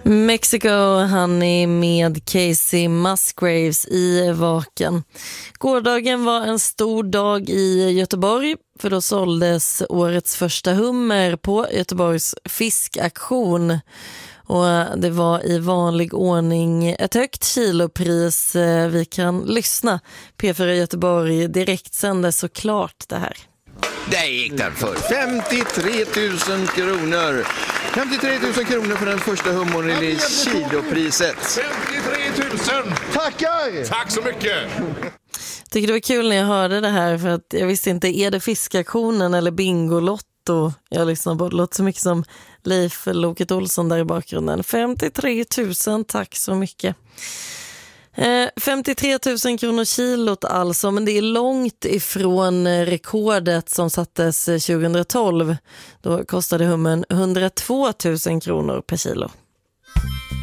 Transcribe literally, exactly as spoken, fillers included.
Mexico Honey med Casey Musgraves i Vaken. Gårdagen var en stor dag i Göteborg, för då såldes årets första hummer på Göteborgs fiskaktion. Och det var i vanlig ordning ett högt kilopris. Vi kan lyssna. P fyra Göteborg direkt sände såklart det här. Där gick den för femtiotre tusen kronor. femtiotre tusen kronor för den första hummern i kilopriset. femtiotre tusen! Tackar! Tack så mycket! Jag tycker det var kul när jag hörde det här, för att jag visste inte, är det fiskaktionen eller Bingolotto? Jag lyssnar på det, låter så mycket som Leif Loket Olsson där i bakgrunden. femtiotre tusen, tack så mycket. femtiotre tusen kronor kilot alltså, men det är långt ifrån rekordet som sattes tjugohundratolv. Då kostade hummen hundratvå tusen kronor per kilo.